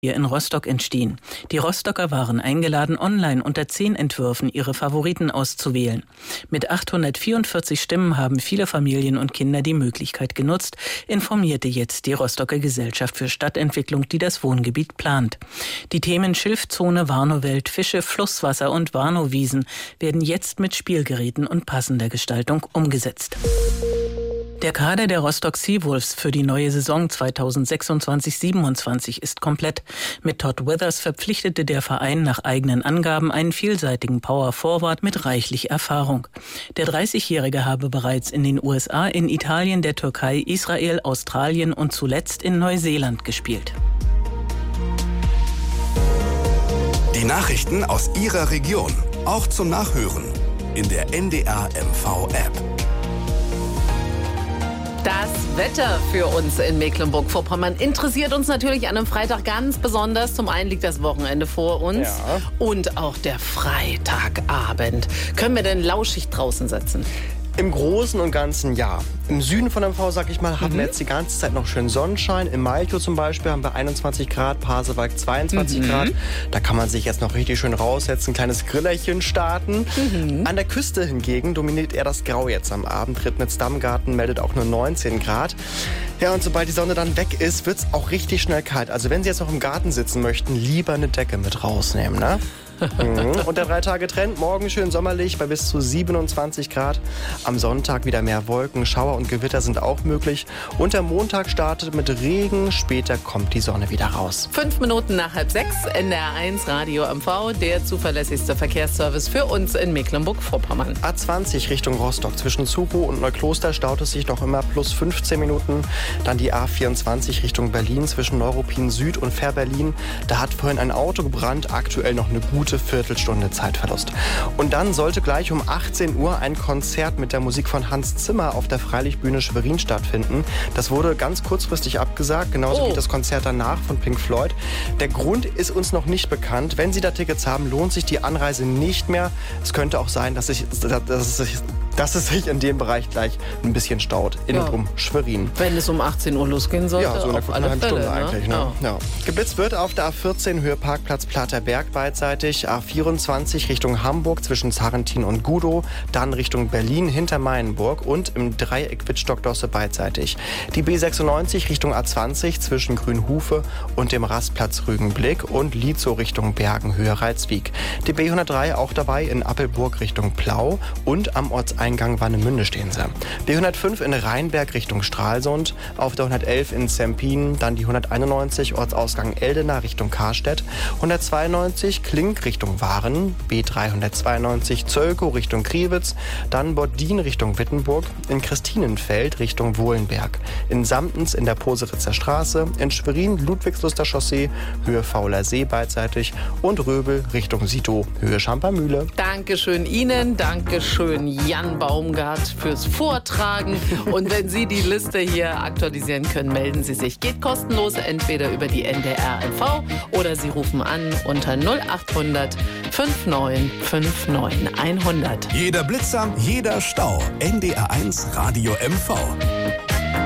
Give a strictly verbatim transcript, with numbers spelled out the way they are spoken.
hier in Rostock entstehen. Die Rostocker waren eingeladen, online unter zehn Entwürfen ihre Favoriten auszuwählen. Mit achthundertvierundvierzig Stimmen haben viele Familien und Kinder die Möglichkeit genutzt, informierte jetzt die Rostocker Gesellschaft für Stadtentwicklung, die das Wohngebiet plant. Die Themen Schilfzone, Warnowelt, Fische, Flusswasser und Warnowiesen werden jetzt mit Spielgeräten und passender Gestaltung umgesetzt. Der Kader der Rostock Seawolves für die neue Saison zweitausendsechsundzwanzig siebenundzwanzig ist komplett. Mit Todd Withers verpflichtete der Verein nach eigenen Angaben einen vielseitigen Power Forward mit reichlich Erfahrung. Der dreißigjährige habe bereits in den U S A, in Italien, der Türkei, Israel, Australien und zuletzt in Neuseeland gespielt. Die Nachrichten aus Ihrer Region, auch zum Nachhören in der N D R M V-App. Das Wetter für uns in Mecklenburg-Vorpommern interessiert uns natürlich an einem Freitag ganz besonders. Zum einen liegt das Wochenende vor uns ja. und auch der Freitagabend. Können wir denn lauschig draußen sitzen? Im Großen und Ganzen ja. Im Süden von M V, sag ich mal, haben mhm. wir jetzt die ganze Zeit noch schön Sonnenschein. Im Malchow zum Beispiel haben wir einundzwanzig Grad, Pasewalk zweiundzwanzig mhm. Grad. Da kann man sich jetzt noch richtig schön raussetzen, ein kleines Grillerchen starten. Mhm. An der Küste hingegen dominiert eher das Grau jetzt am Abend. Rittnitz-Dammgarten meldet auch nur neunzehn Grad. Ja, und sobald die Sonne dann weg ist, wird's auch richtig schnell kalt. Also wenn Sie jetzt noch im Garten sitzen möchten, lieber eine Decke mit rausnehmen, ne? mhm. Und der Drei-Tage-Trend, morgen schön sommerlich bei bis zu siebenundzwanzig Grad. Am Sonntag wieder mehr Wolken, Schauer und Gewitter sind auch möglich. Und der Montag startet mit Regen, später kommt die Sonne wieder raus. Fünf Minuten nach halb sechs, N D R eins Radio M V, der zuverlässigste Verkehrsservice für uns in Mecklenburg-Vorpommern. A zwanzig Richtung Rostock, zwischen Zuchow und Neukloster staut es sich noch immer plus fünfzehn Minuten. Dann die A vierundzwanzig Richtung Berlin, zwischen Neuruppin Süd und Fähr-Berlin. Da hat vorhin ein Auto gebrannt, aktuell noch eine gute Viertelstunde Zeitverlust. Und dann sollte gleich um achtzehn Uhr ein Konzert mit der Musik von Hans Zimmer auf der Freilichtbühne Schwerin stattfinden. Das wurde ganz kurzfristig abgesagt, genauso oh. wie das Konzert danach von Pink Floyd. Der Grund ist uns noch nicht bekannt. Wenn Sie da Tickets haben, lohnt sich die Anreise nicht mehr. Es könnte auch sein, dass, ich, dass, es, sich, dass es sich in dem Bereich gleich ein bisschen staut. Innen drum ja. Schwerin. Wenn es um achtzehn Uhr losgehen sollte, ja, so in auf einer halben Stunde Fälle, eigentlich. Ne? Ne? Ja. Ja. Geblitzt wird auf der A vierzehn Höhe Parkplatz Platterberg beidseitig, A vierundzwanzig Richtung Hamburg zwischen Sarrentin und Gudow, dann Richtung Berlin hinter Meienburg und im Dreieck Wittstock-Dosse beidseitig. Die B sechsundneunzig Richtung A zwanzig zwischen Grünhufe und dem Rastplatz Rügenblick und Lietzow Richtung Bergen Höhe Reitswiek. Die B hundertdrei auch dabei in Appelburg Richtung Plau und am Ortseingang Warnemünde stehen sie. B hundertfünf in Rheinberg Richtung Stralsund, auf der hundertelf in Zempin, dann die hunderteinundneunzig Ortsausgang Eldena Richtung Karstedt, hundertzweiundneunzig Klink Richtung Waren, B dreihundertzweiundneunzig Zölkow Richtung Kriwitz, dann Boddin Richtung Wittenburg, in Christinenfeld Richtung Wohlenberg, in Samtens in der Poseritzer Straße, in Schwerin Ludwigsluster Chaussee, Höhe Fauler See beidseitig und Röbel Richtung Sito, Höhe Schampermühle. Dankeschön Ihnen, Dankeschön Jan Baumgart fürs Vortragen. Und wenn Sie die Liste hier aktualisieren können, melden Sie sich. Geht kostenlos, entweder über die N D R M V oder Sie rufen an unter null acht hundert neunundfünfzig neunundfünfzig hundert. Jeder Blitzer, jeder Stau. N D R eins Radio M V.